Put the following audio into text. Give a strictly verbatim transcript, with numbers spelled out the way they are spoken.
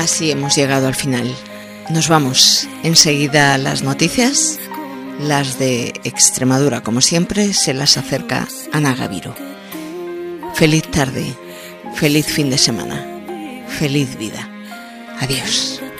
Así hemos llegado al final. Nos vamos enseguida a las noticias. Las de Extremadura, como siempre, se las acerca Ana Gaviro. Feliz tarde, feliz fin de semana, feliz vida. Adiós.